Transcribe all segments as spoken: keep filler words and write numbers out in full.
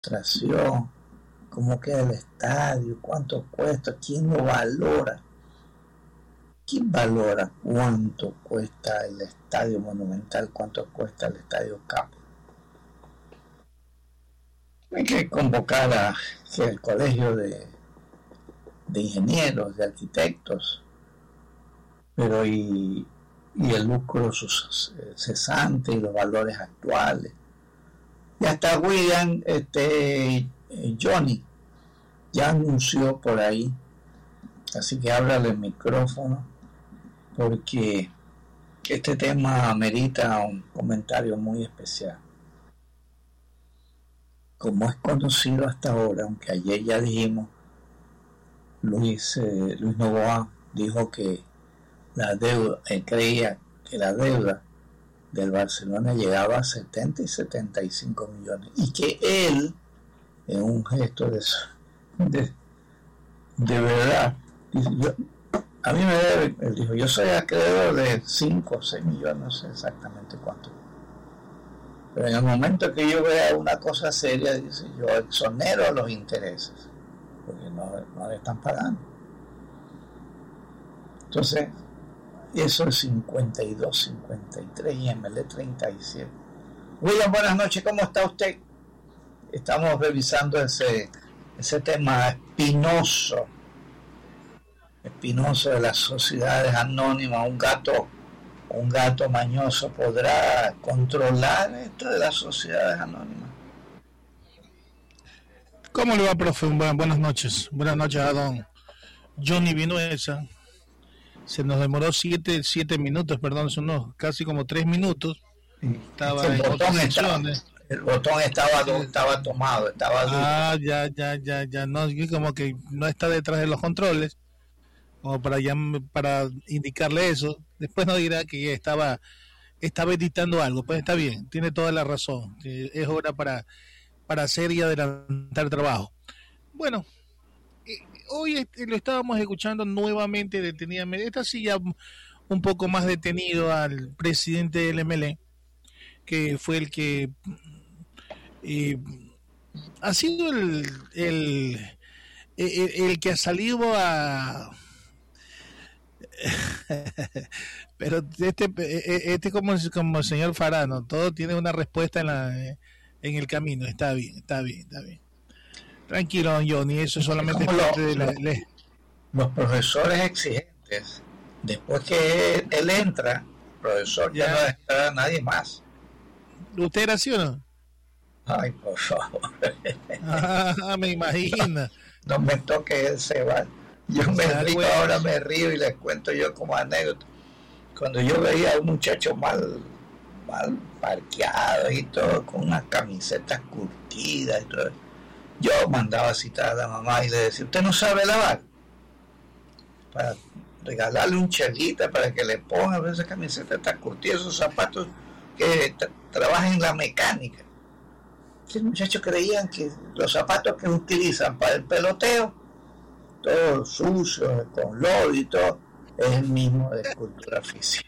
administración, cómo queda el estadio, cuánto cuesta, quién lo valora. ¿Quién valora cuánto cuesta el estadio Monumental, cuánto cuesta el estadio Capo? Hay que convocar a que el colegio de, de ingenieros, de arquitectos, pero y, y el lucro cesante y los valores actuales. Y hasta William, este, Johnny, ya anunció por ahí, así que ábrale el micrófono, porque este tema amerita un comentario muy especial. Como es conocido hasta ahora, aunque ayer ya dijimos, Luis, eh, Luis Novoa dijo que la deuda, él creía que la deuda del Barcelona llegaba a setenta y setenta y cinco millones, y que él, en un gesto de, de, de verdad, dice, yo, a mí me debe, él dijo, yo soy acreedor de cinco o seis millones, no sé exactamente cuánto, pero en el momento que yo vea una cosa seria, dice, yo exonero los intereses, porque no, no le están pagando. Entonces, eso es cincuenta y dos, cincuenta y tres y M L treinta y siete. William, buenas noches, ¿cómo está usted? Estamos revisando ese, ese tema espinoso, espinoso de las sociedades anónimas. Un gato, un gato mañoso podrá controlar esto de las sociedades anónimas. ¿Cómo le va, profe? Buenas noches. Buenas noches a don Johnny Vinuesa. Se nos demoró siete, siete minutos, perdón, son unos casi como tres minutos. Estaba el, en botón otras estaba, sesiones. el botón estaba, estaba tomado, estaba duro. Ah, ya, ya, ya, ya, no, como que no está detrás de los controles, como para ya, para indicarle eso. Después nos dirá que ya estaba, estaba editando algo, pues está bien, tiene toda la razón. Es hora para, para hacer y adelantar trabajo. Bueno, hoy lo estábamos escuchando nuevamente detenidamente. Esta sí ya un poco más detenido al presidente del M L E, que fue el que eh, ha sido el, el, el, el que ha salido a... Pero este, este como, como el señor Farano, todo tiene una respuesta en, la, en el camino. Está bien, está bien, está bien. Tranquilo, don Johnny, eso solamente es parte de la ley. Los profesores exigentes, después que él, él entra, el profesor ya, ya no dejará a nadie más. ¿Usted era así o no? Ay, por favor. Ah, me imagino. No, no me toque él se va. Yo me río, bueno. Ahora me río y les cuento yo como anécdota. Cuando yo veía a un muchacho mal, mal parqueado y todo, con unas camisetas curtidas y todo, yo mandaba a citar a la mamá y le decía, ¿usted no sabe lavar? Para regalarle un chelita para que le ponga a esa camiseta está curtida, esos zapatos que tra- trabajan en la mecánica. Los muchachos creían que los zapatos que utilizan para el peloteo, todos sucios, con lodo y todo, es el mismo de cultura física.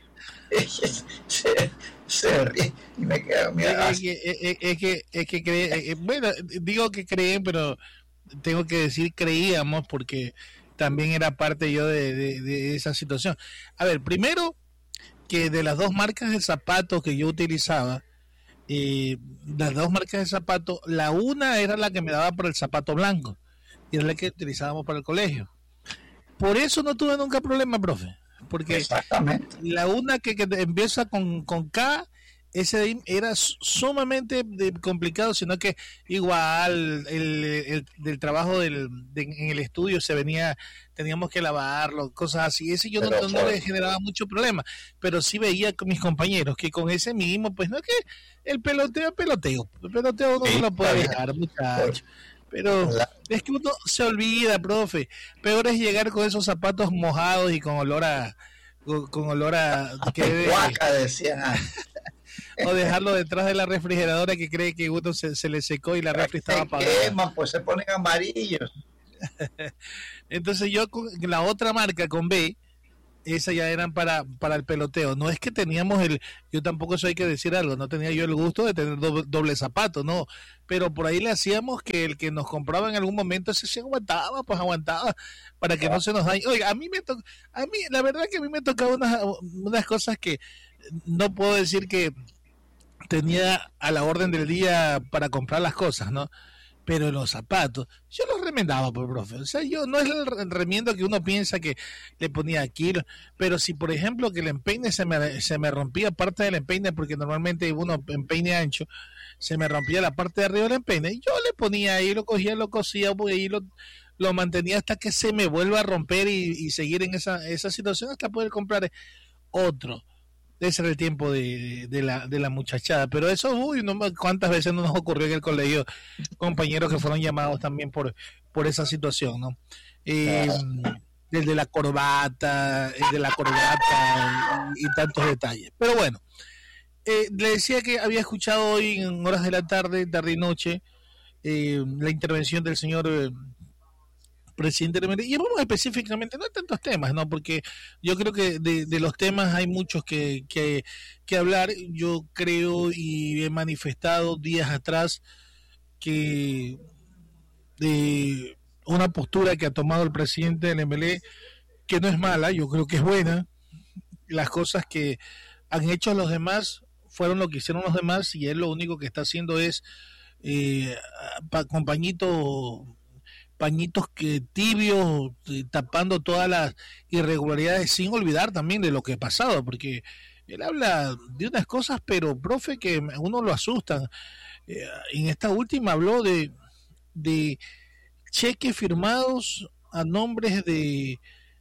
se, se ríe y me quedo mira, es, que, es, es que es que cree, eh, bueno, digo que creen, pero tengo que decir creíamos porque también era parte yo de, de, de esa situación. A ver, primero que de las dos marcas de zapatos que yo utilizaba, eh, las dos marcas de zapatos, la una era la que me daba por el zapato blanco y era la que utilizábamos para el colegio. Por eso no tuve nunca problema, profe. Porque exactamente. La una que, que empieza con, con K, ese era sumamente complicado, sino que igual el, el, el trabajo del, de, en el estudio se venía, teníamos que lavarlo, cosas así. Ese yo no, no, no le generaba mucho problema, pero sí veía con mis compañeros que con ese mismo, pues no es que el peloteo es peloteo, el peloteo no sí, se lo puede dejar, muchachos. Pero es que uno se olvida, profe. Peor es llegar con esos zapatos mojados y con olor a con, con olor a, a que pecuaca, de... decían. O dejarlo detrás de la refrigeradora que cree que uno se, se le secó y la refri estaba apagada. Se queman, pues se ponen amarillos. Entonces yo con la otra marca, con B, esas ya eran para, para el peloteo. No es que teníamos el, yo tampoco eso hay que decir algo, no tenía yo el gusto de tener doble, doble zapato, no, pero por ahí le hacíamos que el que nos compraba en algún momento ese se aguantaba, pues aguantaba para que no se nos dañe. Oiga, a mí me to, a mí, la verdad que a mí me tocaba unas, unas cosas que no puedo decir que tenía a la orden del día para comprar las cosas, ¿no? Pero los zapatos, yo los remendaba, por profe. O sea, yo no es el remiendo que uno piensa que le ponía aquí, pero si, por ejemplo, que el empeine se me, se me rompía parte del empeine, porque normalmente uno empeine ancho, se me rompía la parte de arriba del empeine, yo le ponía ahí, lo cogía, lo cosía, pues ahí lo, lo mantenía hasta que se me vuelva a romper y, y seguir en esa, esa situación hasta poder comprar otro. Ese era el tiempo de, de, la, de la muchachada, pero eso, uy, no, cuántas veces no nos ocurrió en el colegio compañeros que fueron llamados también por, por esa situación, ¿no? Eh, el de la corbata, el de la corbata y, y tantos detalles. Pero bueno, eh, le decía que había escuchado hoy en horas de la tarde, tarde y noche, eh, la intervención del señor eh, presidente de Melé, y vamos específicamente, no hay tantos temas, ¿no? Porque yo creo que de, de los temas hay muchos que, que, que hablar. Yo creo y he manifestado días atrás que de una postura que ha tomado el presidente del M L E, que no es mala, yo creo que es buena. Las cosas que han hecho los demás fueron lo que hicieron los demás y él lo único que está haciendo es eh, con pañito pañitos que tibios, tapando todas las irregularidades, sin olvidar también de lo que ha pasado, porque él habla de unas cosas, pero profe, que a uno lo asustan. Eh, en esta última habló de, de cheques firmados a nombres de,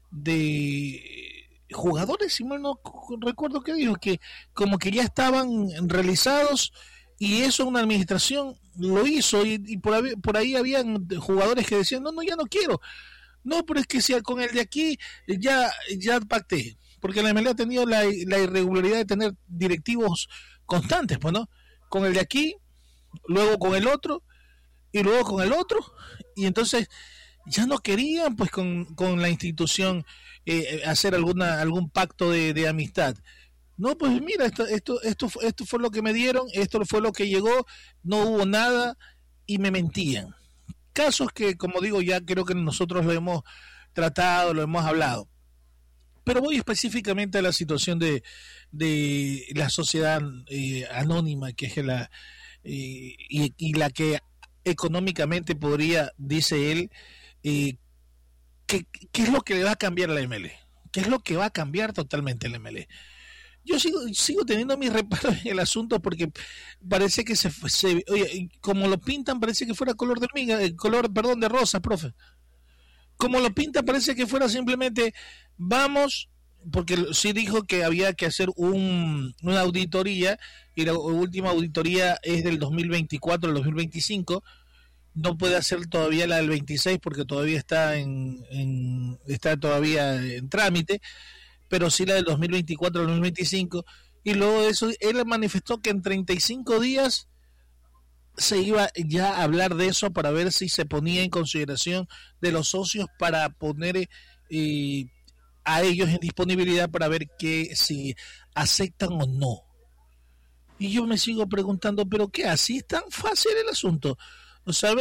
de jugadores, si mal no recuerdo qué dijo, que como que ya estaban realizados, y eso una administración lo hizo, y, y por, ahí, por ahí habían jugadores que decían, no, no, ya no quiero. No, pero es que si con el de aquí ya, ya pacté, porque la M L E ha tenido la, la irregularidad de tener directivos constantes, pues, ¿no? Con el de aquí, luego con el otro, y luego con el otro, y entonces ya no querían, pues, con, con la institución eh, hacer alguna algún pacto de, de amistad. No, pues mira, esto, esto, esto, esto fue lo que me dieron, esto fue lo que llegó, no hubo nada y me mentían. Casos que, como digo, ya creo que nosotros lo hemos tratado, lo hemos hablado. Pero voy específicamente a la situación de, de la sociedad eh, anónima, que es la, eh, y, y la que económicamente podría, dice él, eh, ¿qué, ¿qué es lo que le va a cambiar a la M L E? ¿Qué es lo que va a cambiar totalmente la M L E? Yo sigo sigo teniendo mis reparos en el asunto porque parece que se, se oye, como lo pintan parece que fuera color de hormiga, eh, color, perdón, de rosa, profe. Como lo pintan parece que fuera simplemente vamos, porque sí dijo que había que hacer un, una auditoría y la última auditoría es del dos mil veinticuatro al dos mil veinticinco. No puede hacer todavía la del veintiséis porque todavía está en, en está todavía en trámite, pero sí la del dos mil veinticuatro al dos mil veinticinco, y luego de eso él manifestó que en treinta y cinco días se iba ya a hablar de eso para ver si se ponía en consideración de los socios para poner eh, a ellos en disponibilidad para ver que si aceptan o no. Y yo me sigo preguntando, ¿pero qué? ¿Así es tan fácil el asunto? O sea,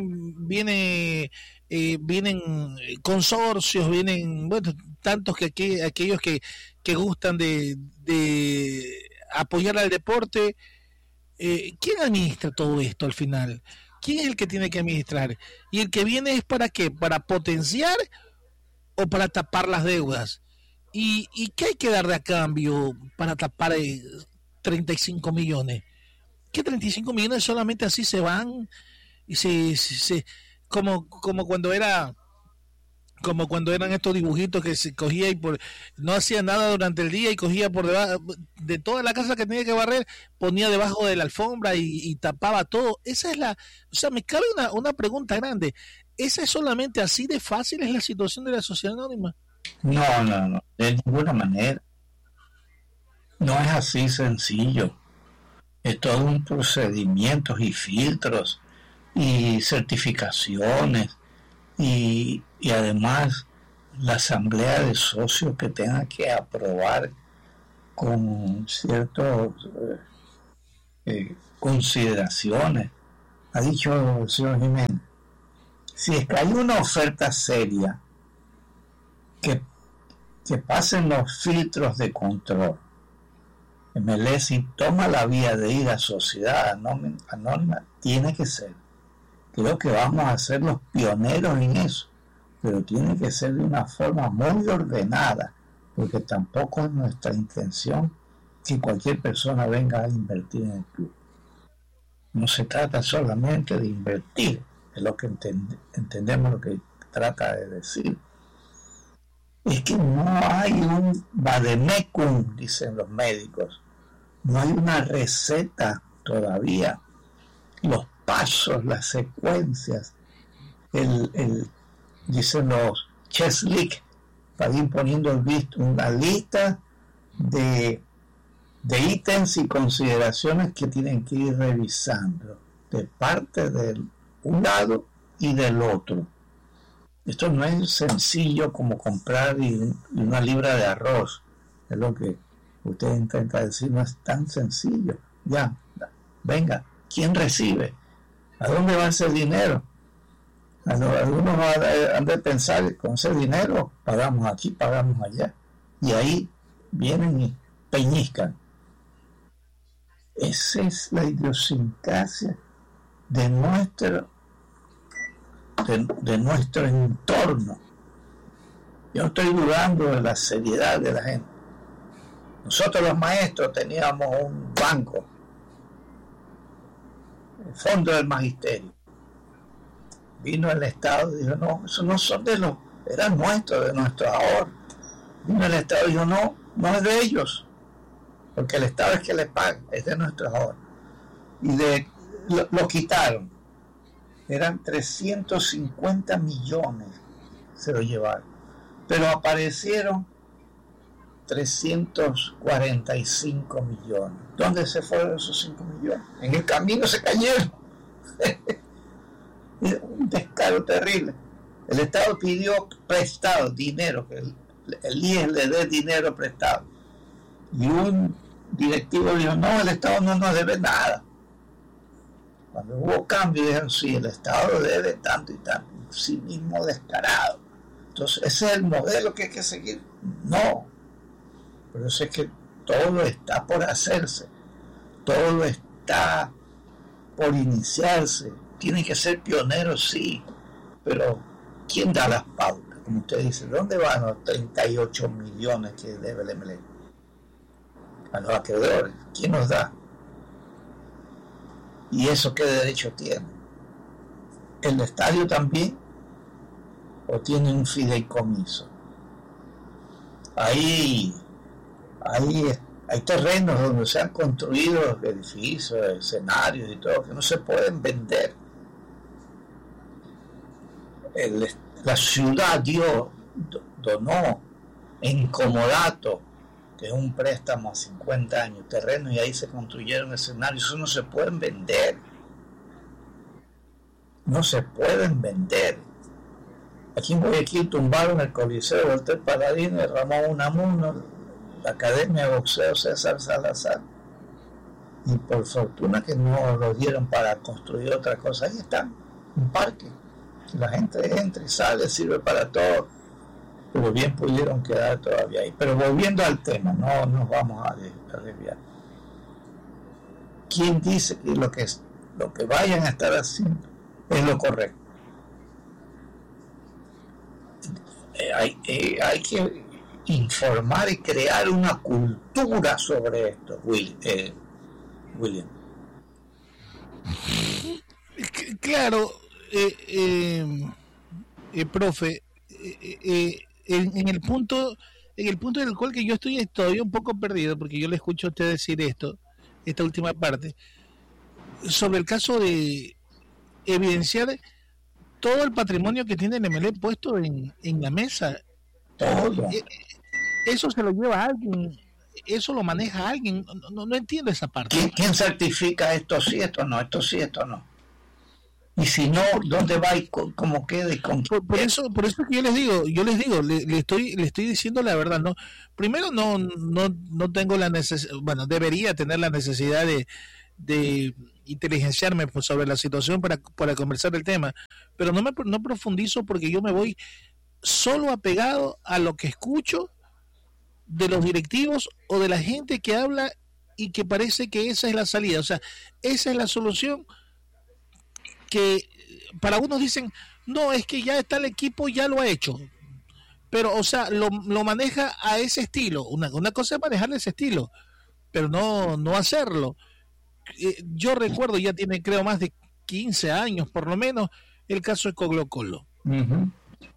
viene, eh, vienen consorcios, vienen, bueno, tantos que aquí, aquellos que, que gustan de, de apoyar al deporte. Eh, ¿Quién administra todo esto al final? ¿Quién es el que tiene que administrar? ¿Y el que viene es para qué? ¿Para potenciar o para tapar las deudas? ¿Y, y qué hay que dar de a cambio para tapar eh, treinta y cinco millones? ¿Qué treinta y cinco millones solamente así se van? Y se, se, se como, como cuando era como cuando eran estos dibujitos que se cogía y por no hacía nada durante el día y cogía por debajo de toda la casa que tenía que barrer, ponía debajo de la alfombra y, y tapaba todo. Esa es la, o sea, me cabe una, una pregunta grande. ¿Esa es solamente así de fácil es la situación de la sociedad anónima? No, no, no, de ninguna manera. No es así sencillo. Es todo un procedimientos y filtros y certificaciones y, y además la asamblea de socios que tenga que aprobar con ciertas eh, eh, consideraciones. Ha dicho el señor Jiménez, si es que hay una oferta seria que, que pasen los filtros de control, M L S toma la vía de ir a sociedad anónima, tiene que ser. Creo que vamos a ser los pioneros en eso, pero tiene que ser de una forma muy ordenada, porque tampoco es nuestra intención que cualquier persona venga a invertir en el club. No se trata solamente de invertir, es lo que entend- entendemos lo que trata de decir. Es que no hay un vademecum, dicen los médicos, no hay una receta todavía. Los pasos, las secuencias, el, el, dicen los checklist, para ir poniendo el visto, una lista de, de ítems y consideraciones que tienen que ir revisando de parte de un lado y del otro. Esto no es sencillo como comprar y, y una libra de arroz, es lo que usted intenta decir, no es tan sencillo. Ya, venga, ¿quién recibe? ¿A dónde va ese dinero? Algunos han de pensar, con ese dinero pagamos aquí, pagamos allá, y ahí vienen y peñiscan. Esa es la idiosincrasia de nuestro, de, de nuestro entorno. Yo no estoy dudando de la seriedad de la gente. Nosotros los maestros teníamos un banco, el Fondo del Magisterio. Vino el Estado y dijo, no, eso no son de los, eran nuestros, de nuestro ahorro. Vino el Estado y dijo, no, no es de ellos, porque el Estado es que les paga, es de nuestros ahorros. Y de, lo, lo quitaron. Eran trescientos cincuenta millones, se lo llevaron. Pero aparecieron trescientos cuarenta y cinco millones. ¿Dónde se fueron esos cinco millones? En el camino se cayeron. Un descaro terrible. El Estado pidió prestado dinero, que el, el I E S le dé dinero prestado, y un directivo dijo, no, el Estado no nos debe nada. Cuando hubo cambio dijeron, sí, el Estado debe tanto y tanto, sí mismo descarado. Entonces ese es el modelo que hay que seguir. No, pero eso es que todo está por hacerse, todo está por iniciarse. Tienen que ser pioneros, sí, pero ¿quién da las pautas? Como usted dice, ¿dónde van los treinta y ocho millones que debe el M L E? A los acreedores. ¿Quién nos da? ¿Y eso qué derecho tiene? ¿El estadio también? ¿O tiene un fideicomiso? Ahí, ahí hay terrenos donde se han construido edificios, escenarios y todo, que no se pueden vender. El, la ciudad dio, donó en comodato, que es un préstamo a cincuenta años, terreno, y ahí se construyeron escenarios. Eso no se pueden vender. No se pueden vender. Aquí en Guayaquil tumbaron el Coliseo Walter Paladino y Ramón Unamuno, la Academia de Boxeo César Salazar. Y por fortuna que no lo dieron para construir otra cosa. Ahí está, un parque. La gente entra y sale, sirve para todo, pero bien pudieron quedar todavía ahí. Pero volviendo al tema, no nos vamos a desviar. ¿Quién dice que lo que lo que vayan a estar haciendo es lo correcto? Eh, hay, eh, hay que informar y crear una cultura sobre esto, Will, eh, William. Claro. Eh, eh, eh, profe, eh, eh, en, en el punto en el punto en el cual que yo estoy todavía un poco perdido, porque yo le escucho a usted decir esto, esta última parte, sobre el caso de evidenciar todo el patrimonio que tiene el M L E puesto en, en la mesa. Todo. Eh, eso se lo lleva a alguien, eso lo maneja alguien, no, no, no entiendo esa parte. ¿Quién, ¿Quién certifica esto sí, esto no, esto sí, esto no? Y si no, ¿dónde va y cómo queda y con por, por eso, por eso que yo les digo, yo les digo, le, le estoy, le estoy diciendo la verdad, no. Primero no, no, no tengo la necesidad, bueno, debería tener la necesidad de, de inteligenciarme sobre la situación para, para conversar el tema, pero no me, no profundizo porque yo me voy solo apegado a lo que escucho de los directivos o de la gente que habla y que parece que esa es la salida, o sea, esa es la solución. Que para unos dicen, no, es que ya está el equipo, ya lo ha hecho, pero o sea, lo, lo maneja a ese estilo, una, una cosa es manejar ese estilo, pero no, no hacerlo. Eh, yo recuerdo, ya tiene creo más de quince años por lo menos, el caso de Colo Colo. Uh-huh.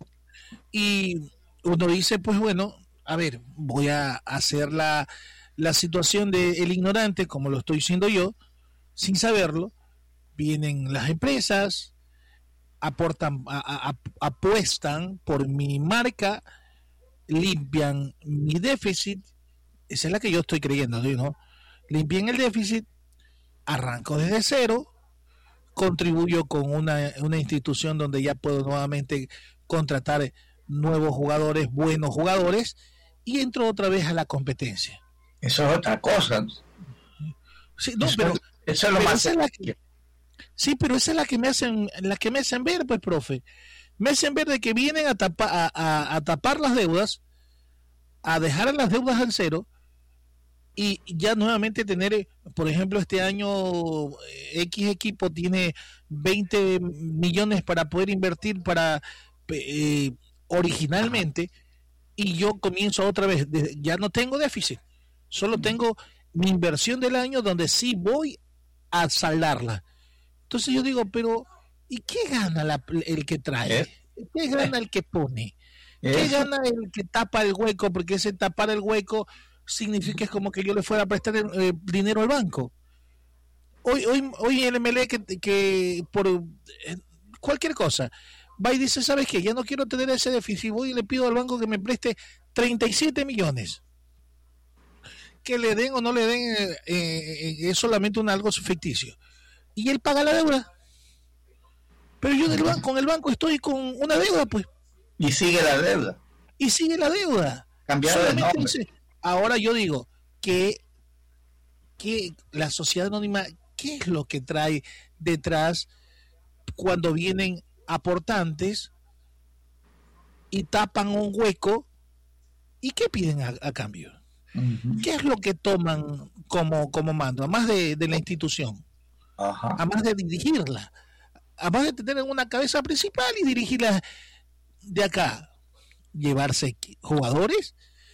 Y uno dice, pues bueno, a ver, voy a hacer la, la situación del ignorante, como lo estoy diciendo yo, sin saberlo. Vienen las empresas, aportan, a, a, apuestan por mi marca, limpian mi déficit, esa es la que yo estoy creyendo, ¿no? Limpian el déficit, arranco desde cero, contribuyo con una, una institución donde ya puedo nuevamente contratar nuevos jugadores, buenos jugadores, y entro otra vez a la competencia. Eso es otra cosa. Sí, no, eso, pero, eso es lo pero más esa es la que, sí, pero esa es la que me hacen, la que me hacen ver, pues, profe. Me hacen ver de que vienen a, tapa, a, a, a tapar las deudas, a dejar las deudas al cero y ya nuevamente tener, por ejemplo, este año X equipo tiene veinte millones para poder invertir para eh, originalmente, y yo comienzo otra vez, ya no tengo déficit, solo tengo mi inversión del año donde sí voy a saldarla. Entonces yo digo, pero ¿y qué gana la, el que trae? ¿Qué gana el que pone? ¿Qué gana el que tapa el hueco? Porque ese tapar el hueco significa es como que yo le fuera a prestar eh, dinero al banco. Hoy hoy hoy el M L E que, que por eh, cualquier cosa va y dice, ¿sabes qué? Ya no quiero tener ese déficit, voy y le pido al banco que me preste treinta y siete millones. Que le den o no le den eh, eh, es solamente un algo ficticio. Y él paga la deuda. Pero yo del banco, con el banco estoy con una deuda, pues. Y sigue la deuda. Y sigue la deuda. Cambiar de nombre. Dice, ahora yo digo que, que la sociedad anónima, ¿qué es lo que trae detrás cuando vienen aportantes y tapan un hueco? ¿Y qué piden a, a cambio? Uh-huh. ¿Qué es lo que toman como, como mando? Además de, de la institución. Ajá. Además de dirigirla, además de tener una cabeza principal y dirigirla de acá, llevarse jugadores,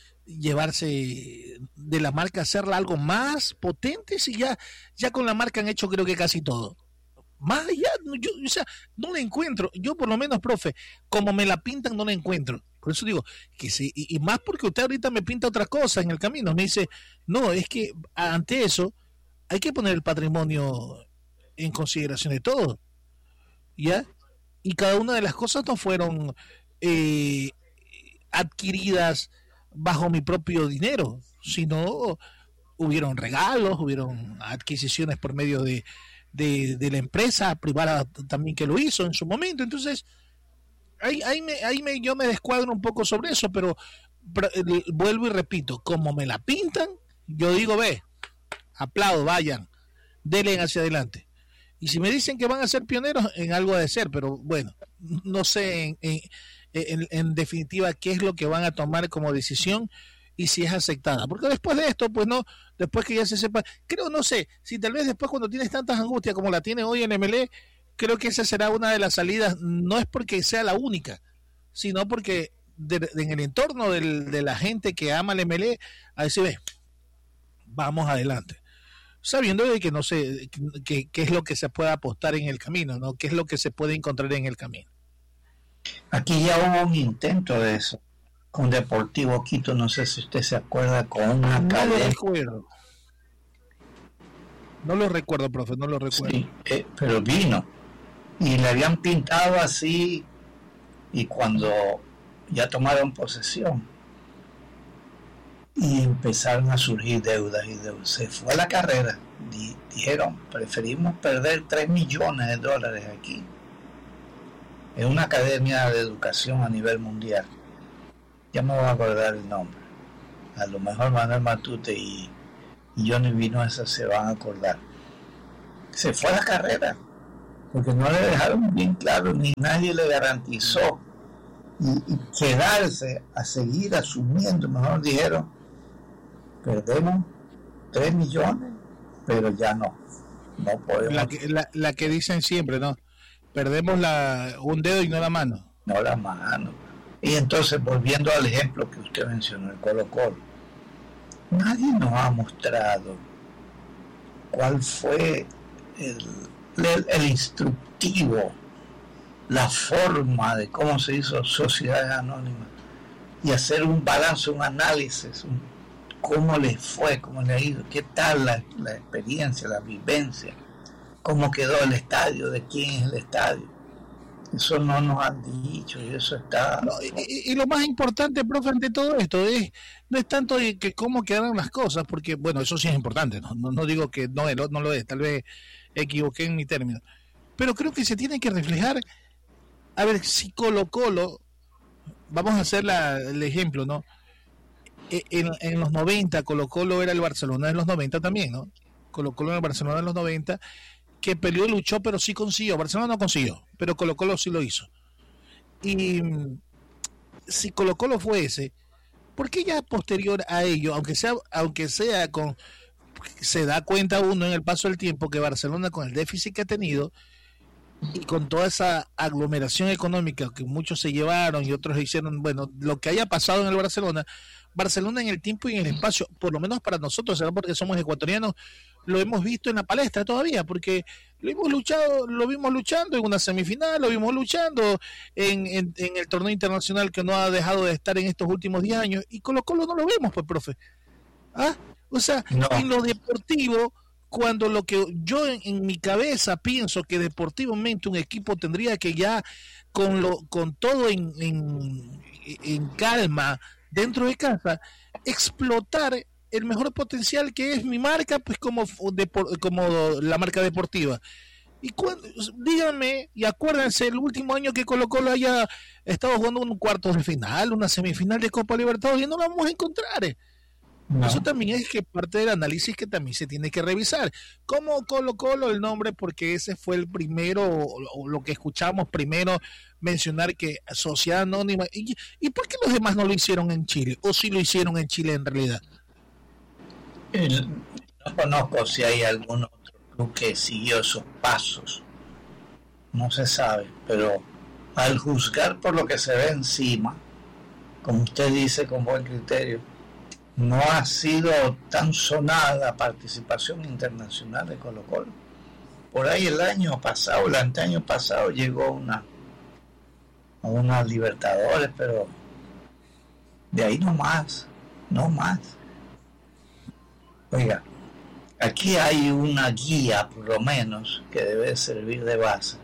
llevarse de la marca, hacerla algo más potente, si ya, ya con la marca han hecho creo que casi todo. Más allá, yo, o sea, no la encuentro, yo por lo menos, profe, como me la pintan no la encuentro. Por eso digo, que sí, y, y más porque usted ahorita me pinta otra cosa en el camino, me dice, no, es que ante eso hay que poner el patrimonio en consideración de todo, ¿ya? Y cada una de las cosas no fueron eh, adquiridas bajo mi propio dinero, sino hubieron regalos, hubieron adquisiciones por medio de, de, de la empresa privada también que lo hizo en su momento. Entonces, ahí, ahí, me, ahí me, yo me descuadro un poco sobre eso, pero, pero eh, vuelvo y repito, como me la pintan, yo digo, ve, aplaudo, vayan, denle hacia adelante. Y si me dicen que van a ser pioneros, en algo de ser, pero bueno, no sé en, en, en, en definitiva qué es lo que van a tomar como decisión y si es aceptada. Porque después de esto, pues no, después que ya se sepa, creo, no sé, si tal vez después cuando tienes tantas angustias como la tiene hoy en M L E, creo que esa será una de las salidas, no es porque sea la única, sino porque de, de, en el entorno del, de la gente que ama el M L E, a decir, ve, vamos adelante. Sabiendo de que no sé qué es lo que se puede apostar en el camino, ¿no? Qué es lo que se puede encontrar en el camino. Aquí ya hubo un intento de eso con Deportivo Quito, no sé si usted se acuerda, con una no cadena. No lo recuerdo. No lo recuerdo, profe, no lo recuerdo. Sí, eh, pero vino y le habían pintado así, y cuando ya tomaron posesión y empezaron a surgir deudas y deudas, se fue la carrera. Di, dijeron, preferimos perder tres millones de dólares aquí en una academia de educación a nivel mundial. Ya me voy a acordar el nombre. A lo mejor Manuel Matute y, y Johnny Vinoesa se van a acordar. Se fue a la carrera, porque no le dejaron bien claro, ni nadie le garantizó. Y, y quedarse a seguir asumiendo, mejor dijeron, perdemos tres millones, pero ya no. No podemos. La que, la, la que dicen siempre, ¿no? Perdemos la, un dedo y no la mano. No la mano. Y entonces, volviendo al ejemplo que usted mencionó, el Colo-Colo, nadie nos ha mostrado cuál fue el, el, el instructivo, la forma de cómo se hizo sociedades anónimas, y hacer un balance, un análisis, un, cómo les fue, cómo les ha ido, qué tal la, la experiencia, la vivencia, cómo quedó el estadio, de quién es el estadio. Eso no nos han dicho y eso está... No, y, y lo más importante, profe, ante todo esto es no es tanto que cómo quedaron las cosas, porque, bueno, eso sí es importante, no, no, no digo que no, no lo es, tal vez equivoqué en mi término, pero creo que se tiene que reflejar, a ver, si Colo-Colo, vamos a hacer la, el ejemplo, ¿no? En, en los noventa, Colo-Colo era el Barcelona de los noventa también, ¿no? Colo-Colo era el Barcelona de los noventa, que peleó y luchó, pero sí consiguió. Barcelona no consiguió, pero Colo-Colo sí lo hizo. Y si Colo-Colo fue ese, ¿por qué ya posterior a ello, aunque sea, aunque sea con, se da cuenta uno en el paso del tiempo que Barcelona, con el déficit que ha tenido y con toda esa aglomeración económica que muchos se llevaron y otros hicieron, bueno, lo que haya pasado en el Barcelona, Barcelona en el tiempo y en el espacio, por lo menos para nosotros, ¿será porque somos ecuatorianos? Lo hemos visto en la palestra todavía, porque lo hemos luchado, lo vimos luchando en una semifinal, lo vimos luchando en, en, en el torneo internacional que no ha dejado de estar en estos últimos diez años, y Colo-Colo no lo vemos, pues, profe. ¿Ah? O sea, no. En lo deportivo, cuando lo que yo en, en mi cabeza pienso que deportivamente un equipo tendría que ya con lo con todo en, en, en calma dentro de casa explotar el mejor potencial que es mi marca, pues como de, como la marca deportiva. Y cuando, díganme y acuérdense el último año que Colo-Colo haya estado jugando un cuarto de final, una semifinal de Copa Libertadores, y no lo vamos a encontrar. ¿eh? No. Eso también es que parte del análisis que también se tiene que revisar. ¿Cómo Colo-Colo el nombre? Porque ese fue el primero, o lo que escuchamos primero mencionar, que Sociedad Anónima. ¿Y, ¿Y por qué los demás no lo hicieron en Chile? ¿O sí lo hicieron en Chile en realidad? El, no conozco si hay algún otro club que siguió esos pasos. No se sabe, pero al juzgar por lo que se ve encima, como usted dice con buen criterio, no ha sido tan sonada la participación internacional de Colo-Colo. Por ahí el año pasado, el anteaño pasado, llegó una a una Libertadores, pero de ahí no más, no más. Oiga, aquí hay una guía, por lo menos, que debe servir de base.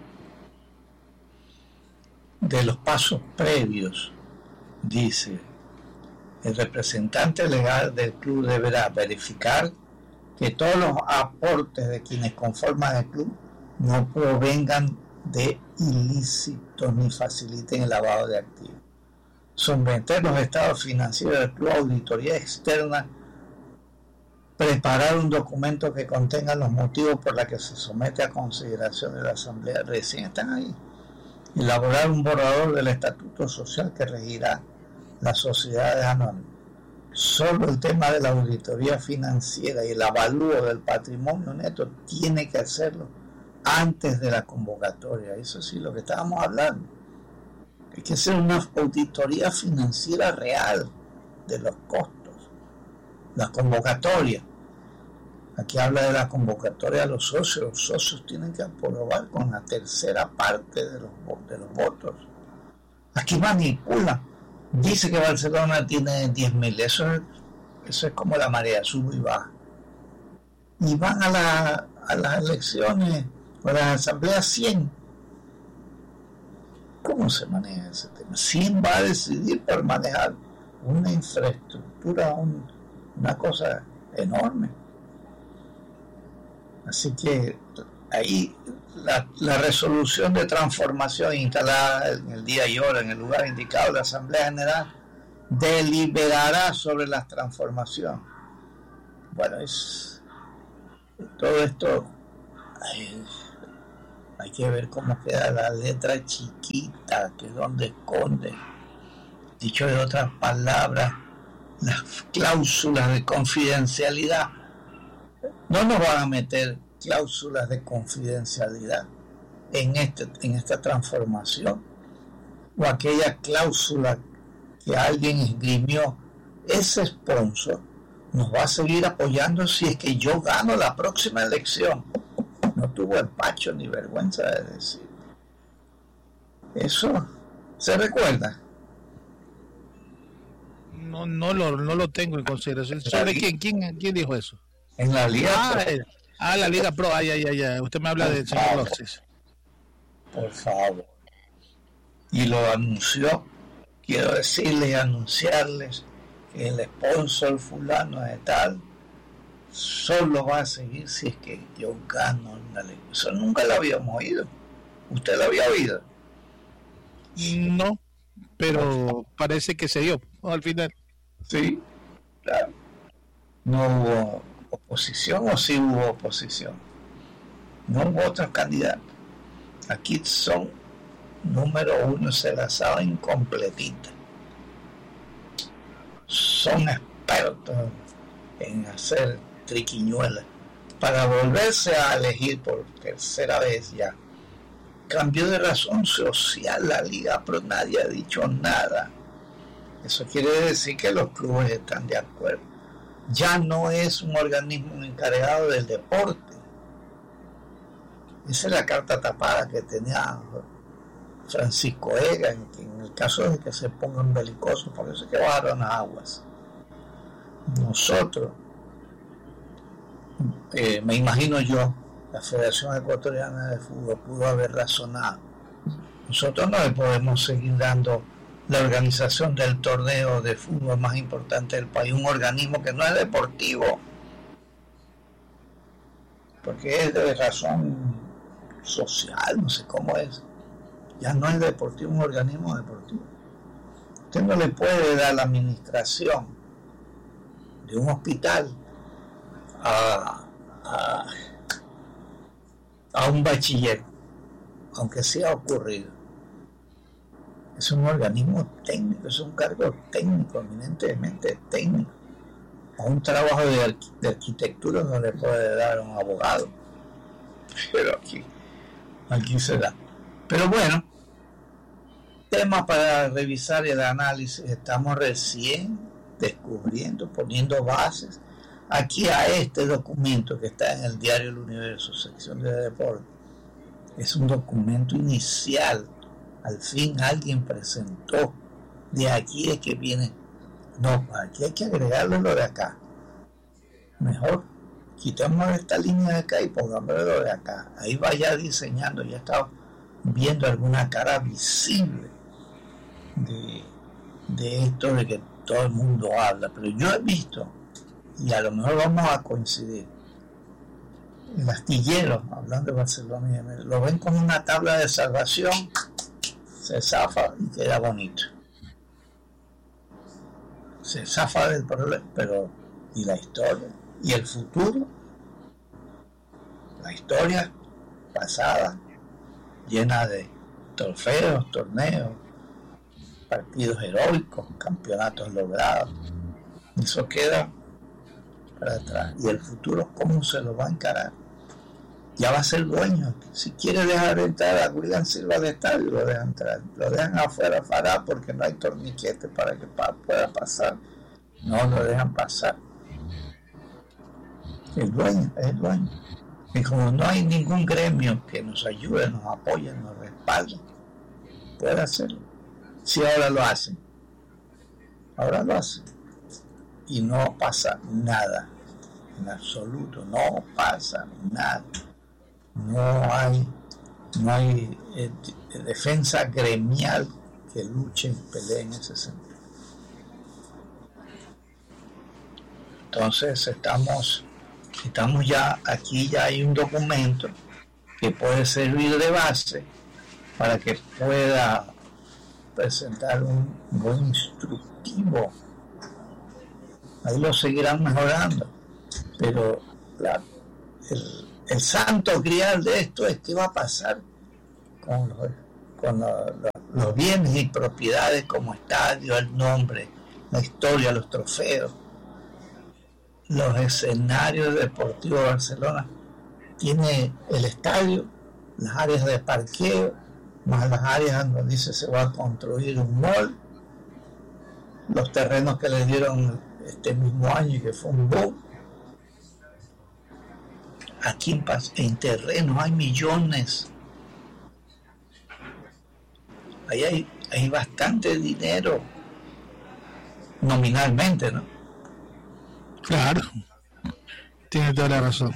De los pasos previos, dice: el representante legal del club deberá verificar que todos los aportes de quienes conforman el club no provengan de ilícitos ni faciliten el lavado de activos. Someter los estados financieros del club a auditoría externa. Preparar un documento que contenga los motivos por los que se somete a consideración de la Asamblea. Recién están ahí. Elaborar un borrador del estatuto social que regirá las sociedades anónimas. Solo el tema de la auditoría financiera y el avalúo del patrimonio neto tiene que hacerlo antes de la convocatoria. Eso sí, lo que estábamos hablando. Hay que hacer una auditoría financiera real de los costos, la convocatoria. Aquí habla de la convocatoria a los socios. Los socios tienen que aprobar con la tercera parte de los, de los votos. Aquí manipulan. Dice que Barcelona tiene diez mil. Eso es, eso es como la marea, sube y baja. Y van a, la, a las elecciones o a las asambleas cien. ¿Cómo se maneja ese tema? cien va a decidir por manejar una infraestructura, un, una cosa enorme. Así que ahí la, la resolución de transformación instalada en el día y hora en el lugar indicado, la Asamblea General deliberará sobre las transformaciones. Bueno, es todo esto, ay, hay que ver cómo queda la letra chiquita, que es donde esconde, dicho de otras palabras, las cláusulas de confidencialidad. No nos van a meter cláusulas de confidencialidad en, este, en esta transformación, o aquella cláusula que alguien esgrimió. Ese sponsor nos va a seguir apoyando si es que yo gano la próxima elección. No tuvo empacho ni vergüenza de decir eso. ¿Se recuerda? No, no lo, no lo tengo en consideración. ¿Sobre quién? ¿Quién, quién dijo eso? En la Liga ah, Pro. Eh, ah, la Liga Pro. Ay, ay, ay, ay. Usted me habla del señor Loxis. Por favor. Y lo anunció. Quiero decirles y anunciarles que el sponsor fulano de tal solo va a seguir si es que yo gano la ley. Eso nunca lo habíamos oído. ¿Usted lo había oído? No, pero parece que se dio al final. Sí, claro. No hubo oposición, o sí hubo oposición. No hubo otros candidatos. Aquí son número uno, se la saben incompletita. Son expertos en hacer triquiñuelas para volverse a elegir por tercera vez ya. Cambió de razón social la liga, pero nadie ha dicho nada. Eso quiere decir que los clubes están de acuerdo. Ya no es un organismo encargado del deporte. Esa es la carta tapada que tenía Francisco Ega, en, en el caso de que se pongan belicosos, por eso es que bajaron las aguas. Nosotros, eh, me imagino yo, la Federación Ecuatoriana de Fútbol pudo haber razonado. Nosotros no le podemos seguir dando la organización del torneo de fútbol más importante del país, un organismo que no es deportivo, porque es de razón social, no sé cómo es. Ya no es deportivo, un organismo deportivo. Usted no le puede dar la administración de un hospital a, a, a un bachiller, aunque sea ocurrido. Es un organismo técnico, es un cargo técnico, eminentemente técnico. A un trabajo de, arqu de arquitectura no le puede dar a un abogado. Pero aquí, aquí se da. Pero bueno, tema para revisar el análisis. Estamos recién descubriendo, poniendo bases aquí a este documento que está en el diario El Universo, sección de deporte. Es un documento inicial. Al fin alguien presentó. De aquí es que viene. No, aquí hay que agregarle lo de acá. Mejor quitamos esta línea de acá y pongámosle lo de acá. Ahí vaya diseñando. Ya está viendo alguna cara visible de, de esto de que todo el mundo habla. Pero yo he visto, y a lo mejor vamos a coincidir, el astillero, hablando de Barcelona y de, lo ven como una tabla de salvación, se zafa y queda bonito. Se zafa del problema, pero ¿y la historia? ¿Y el futuro? La historia pasada, llena de trofeos, torneos, partidos heroicos, campeonatos logrados. Eso queda para atrás. ¿Y el futuro cómo se lo va a encarar? Ya va a ser dueño. Si quiere dejar entrar a William Silva de estadio, lo dejan entrar. Lo dejan afuera Fará porque no hay torniquete para que pueda pasar. No lo dejan pasar. El dueño, es el dueño. Y como no hay ningún gremio que nos ayude, nos apoye, nos respalde, puede hacerlo. Si ahora lo hacen, ahora lo hacen. Y no pasa nada, en absoluto, no pasa nada. No hay, no hay eh, defensa gremial que luche y pelee en ese sentido. Entonces estamos, estamos ya, aquí ya hay un documento que puede servir de base para que pueda presentar un buen instructivo. Ahí lo seguirán mejorando, pero la, el, el santo grial de esto es qué va a pasar con los, con los, los bienes y propiedades como estadio, el nombre, la historia, los trofeos, los escenarios deportivos de Barcelona. Tiene el estadio, las áreas de parqueo, más las áreas donde dice se va a construir un mall, los terrenos que le dieron este mismo año y que fue un boom. Aquí en, en terrenos hay millones, ahí hay, hay bastante dinero nominalmente, ¿no? Claro, tiene toda la razón.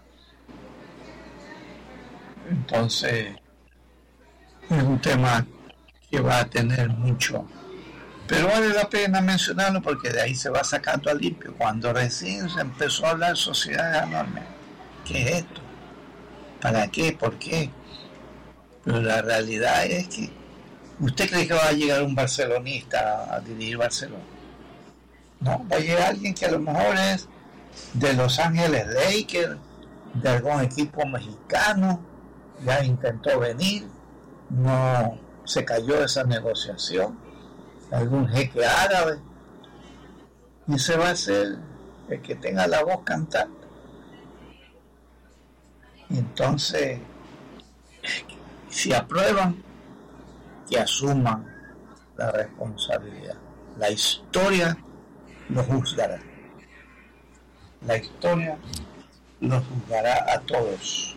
Entonces es un tema que va a tener mucho, pero vale la pena mencionarlo porque de ahí se va sacando a limpio. Cuando recién se empezó a hablar de sociedades anónimas, ¿qué es esto? ¿Para qué? ¿Por qué? Pero la realidad es que ¿usted cree que va a llegar un barcelonista a dirigir Barcelona? No, va a llegar alguien que a lo mejor es de Los Ángeles Lakers, de algún equipo mexicano, ya intentó venir, no se cayó esa negociación, algún jeque árabe, y ese va a ser el que tenga la voz cantante. Y entonces, si aprueban, que asuman la responsabilidad. La historia los juzgará. La historia los juzgará a todos.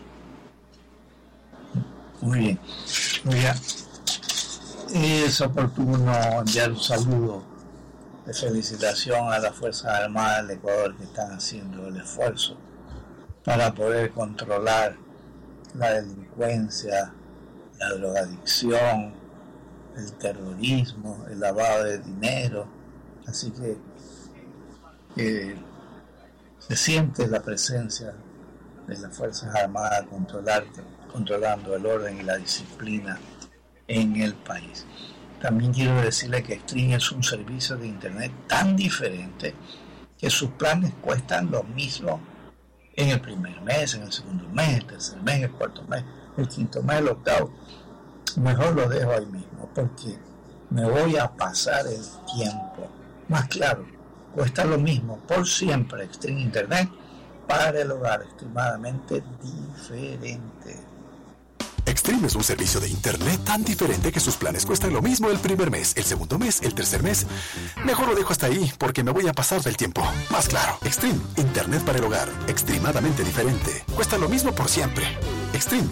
Muy bien. Muy bien. Es oportuno enviar un saludo de felicitación a las Fuerzas Armadas del Ecuador que están haciendo el esfuerzo para poder controlar la delincuencia, la drogadicción, el terrorismo, el lavado de dinero. Así que eh, se siente la presencia de las Fuerzas Armadas controlar, controlando el orden y la disciplina en el país. También quiero decirle que Extreme es un servicio de internet tan diferente que sus planes cuestan lo mismo en el primer mes, en el segundo mes, el tercer mes, el cuarto mes, el quinto mes, el octavo. Mejor lo dejo ahí mismo porque me voy a pasar el tiempo. Más claro, cuesta lo mismo por siempre. Extreme Internet para el hogar, extremadamente diferente. Extreme es un servicio de internet tan diferente que sus planes cuestan lo mismo el primer mes, el segundo mes, el tercer mes. Mejor lo dejo hasta ahí porque me voy a pasar del tiempo. Más claro, Extreme, internet para el hogar, extremadamente diferente. Cuesta lo mismo por siempre. Extreme.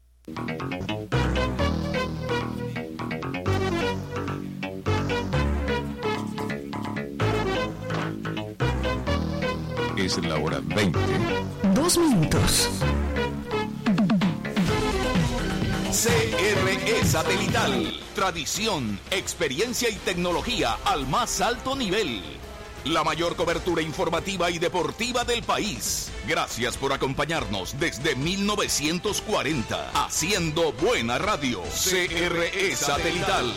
Es la hora veinte. Dos minutos. C R E Satelital. Tradición, experiencia y tecnología al más alto nivel. La mayor cobertura informativa y deportiva del país. Gracias por acompañarnos desde mil novecientos cuarenta. Haciendo buena radio. C R E Satelital.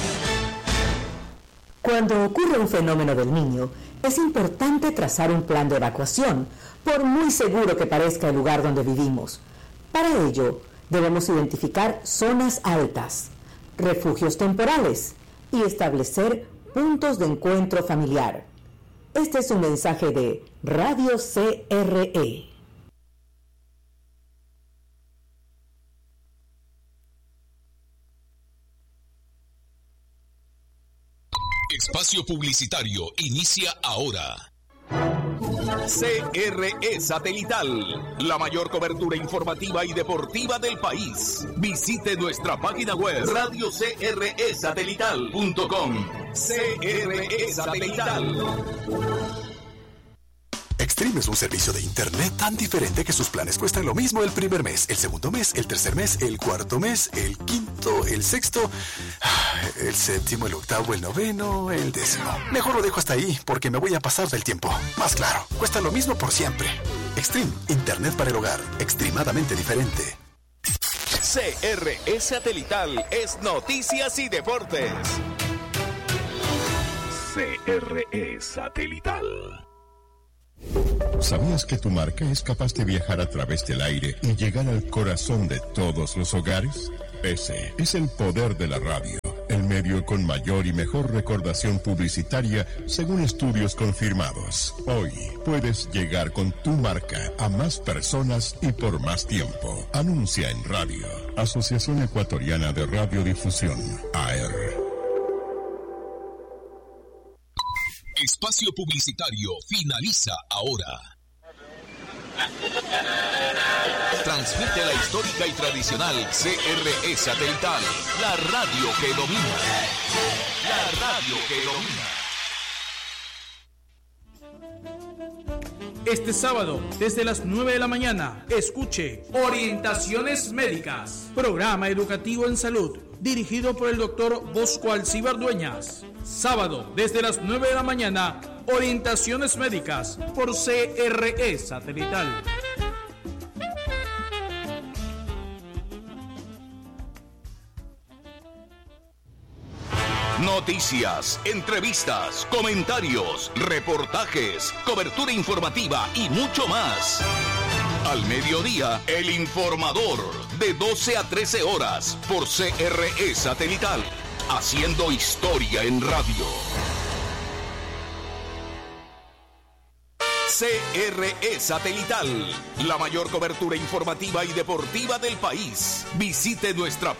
Cuando ocurre un fenómeno del niño, es importante trazar un plan de evacuación, por muy seguro que parezca el lugar donde vivimos. Para ello, debemos identificar zonas altas, refugios temporales y establecer puntos de encuentro familiar. Este es un mensaje de Radio C R E. Espacio publicitario inicia ahora. C R E Satelital, la mayor cobertura informativa y deportiva del país. Visite nuestra página web radio c r e satelital punto com. C R E Satelital. Extreme es un servicio de internet tan diferente que sus planes cuestan lo mismo el primer mes, el segundo mes, el tercer mes, el cuarto mes, el quinto, el sexto, el séptimo, el octavo, el noveno, el décimo. Mejor lo dejo hasta ahí porque me voy a pasar del tiempo. Más claro, cuesta lo mismo por siempre. Extreme, internet para el hogar, extremadamente diferente. C R E Satelital es Noticias y Deportes. C R E Satelital. ¿Sabías que tu marca es capaz de viajar a través del aire y llegar al corazón de todos los hogares? Ese es el poder de la radio, el medio con mayor y mejor recordación publicitaria según estudios confirmados. Hoy puedes llegar con tu marca a más personas y por más tiempo. Anuncia en radio. Asociación Ecuatoriana de Radiodifusión, A R. Espacio publicitario finaliza ahora. Transmite la histórica y tradicional C R E Satelital, la radio que domina. La radio que domina. Este sábado, desde las nueve de la mañana, escuche Orientaciones Médicas, programa educativo en salud, dirigido por el doctor Bosco Alcíbar Dueñas. Sábado, desde las nueve de la mañana, Orientaciones Médicas por C R E Satelital. Noticias, entrevistas, comentarios, reportajes, cobertura informativa y mucho más. Al mediodía, El Informador, de doce a trece horas, por C R E Satelital, haciendo historia en radio. C R E Satelital, la mayor cobertura informativa y deportiva del país. Visite nuestra